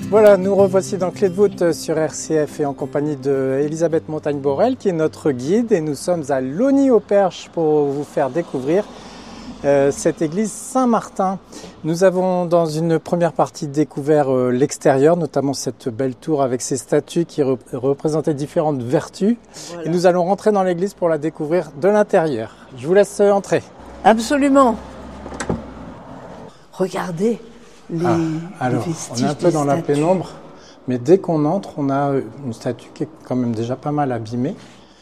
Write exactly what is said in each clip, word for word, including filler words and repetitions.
Voilà, nous revoici dans Clé de voûte sur R C F et en compagnie d'Elisabeth Montagne-Borel qui est notre guide, et nous sommes à Logny-au-Perche pour vous faire découvrir euh, cette église Saint-Martin. Nous avons dans une première partie découvert euh, l'extérieur, notamment cette belle tour avec ses statues qui re- représentaient différentes vertus. Voilà. Et nous allons rentrer dans l'église pour la découvrir de l'intérieur. Je vous laisse entrer. Absolument. Regardez. Les, ah, alors, les on est un peu dans statues. la pénombre, mais dès qu'on entre, on a une statue qui est quand même déjà pas mal abîmée.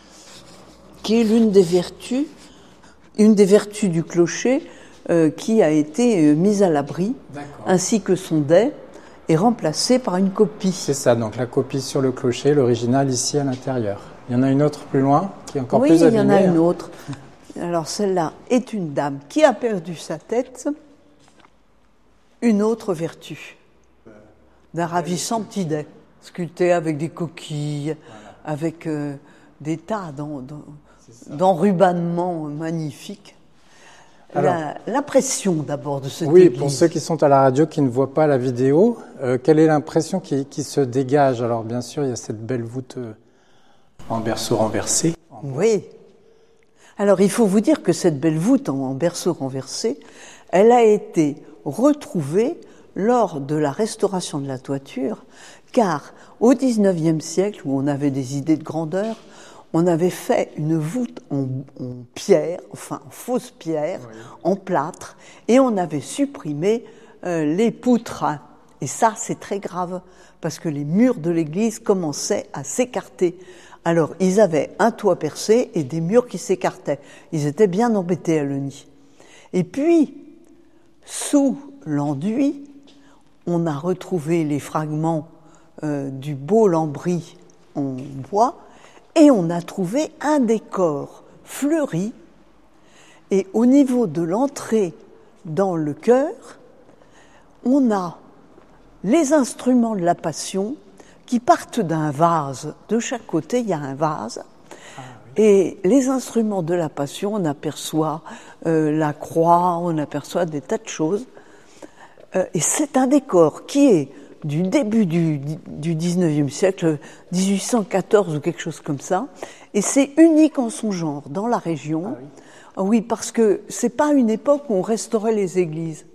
Qui est l'une des vertus, une des vertus du clocher euh, qui a été euh, mise à l'abri, D'accord. ainsi que son dais est remplacé par une copie. C'est ça, donc la copie sur le clocher, l'original ici à l'intérieur. Il y en a une autre plus loin qui est encore oui, plus abîmée. Oui, il y en a une autre. Alors celle-là est une dame qui a perdu sa tête. Une autre vertu d'un ravissant petit dais, sculpté avec des coquilles, voilà. avec euh, des tas d'en, d'en, d'enrubannements magnifiques. Alors, la, l'impression d'abord de cette oui, église. Oui, pour ceux qui sont à la radio, qui ne voient pas la vidéo, euh, quelle est l'impression qui, qui se dégage? Alors bien sûr, il y a cette belle voûte euh, en berceau renversé. Oui. Alors il faut vous dire que cette belle voûte en, en berceau renversé, elle a été retrouvée lors de la restauration de la toiture, car au dix-neuvième siècle, où on avait des idées de grandeur, on avait fait une voûte en, en pierre, enfin en fausse pierre, oui. en plâtre, et on avait supprimé euh, les poutres. Et ça, c'est très grave, parce que les murs de l'église commençaient à s'écarter. Alors, ils avaient un toit percé et des murs qui s'écartaient. Ils étaient bien embêtés à Logny. Et puis, sous l'enduit, on a retrouvé les fragments euh, du beau lambris en bois et on a trouvé un décor fleuri. Et au niveau de l'entrée dans le chœur, on a les instruments de la Passion qui partent d'un vase. De chaque côté, il y a un vase. Ah, oui. Et les instruments de la Passion, on aperçoit euh, la croix, on aperçoit des tas de choses. Euh, et c'est un décor qui est du début du, du dix-neuvième siècle, dix-huit cent quatorze ou quelque chose comme ça. Et c'est unique en son genre dans la région. Ah, oui. Ah, oui, parce que c'est pas une époque où on restaurait les églises.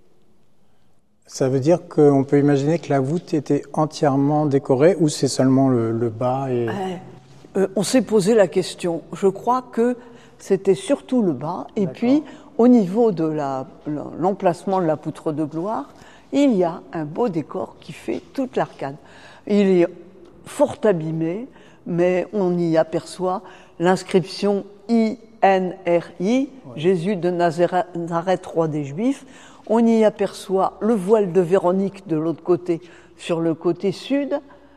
Ça veut dire qu'on peut imaginer que la voûte était entièrement décorée ou c'est seulement le, le bas et... euh, euh, On s'est posé la question. Je crois que c'était surtout le bas. Et D'accord. puis, au niveau de la, l'emplacement de la poutre de gloire, il y a un beau décor qui fait toute l'arcade. Il est fort abîmé, mais on y aperçoit l'inscription I N R I, ouais. Jésus de Nazareth, roi des Juifs. On y aperçoit le voile de Véronique de l'autre côté, sur le côté sud.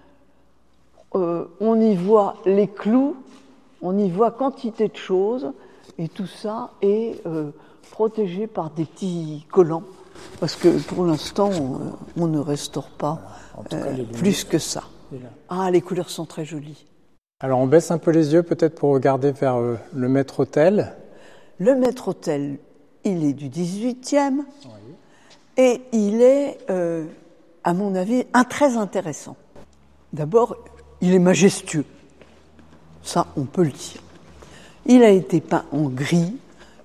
Euh, on y voit les clous, on y voit quantité de choses, et tout ça est euh, protégé par des petits collants, parce que pour l'instant, on, on ne restaure pas voilà. euh, cas, plus que ça. Ah, les couleurs sont très jolies. Alors on baisse un peu les yeux peut-être pour regarder vers euh, le maître-autel. Le maître-autel, il est du dix-huitième, oui. et il est, euh, à mon avis, un très intéressant. D'abord, il est majestueux, ça on peut le dire. Il a été peint en gris,